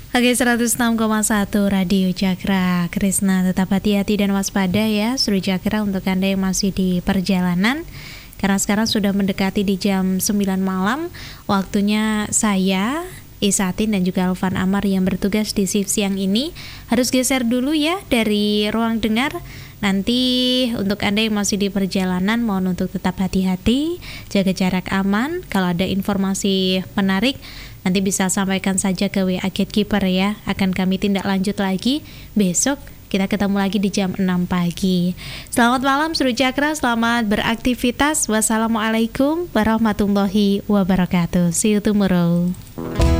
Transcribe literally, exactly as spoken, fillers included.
Oke, seratus enam koma satu Radio Cakra Krisna, tetap hati-hati dan waspada ya Seluruh Cakra untuk Anda yang masih di perjalanan. Karena sekarang sudah mendekati di jam sembilan malam. Waktunya saya, Isatin dan juga Alvan Amar yang bertugas di shift siang ini harus geser dulu ya dari ruang dengar. Nanti untuk Anda yang masih di perjalanan, mohon untuk tetap hati-hati, jaga jarak aman. Kalau ada informasi menarik, nanti bisa sampaikan saja ke W A Gatekeeper ya. Akan kami tindak lanjut lagi besok. Kita ketemu lagi di jam enam pagi. Selamat malam Seluruh Cakra, selamat beraktivitas. Wassalamualaikum warahmatullahi wabarakatuh. See you tomorrow.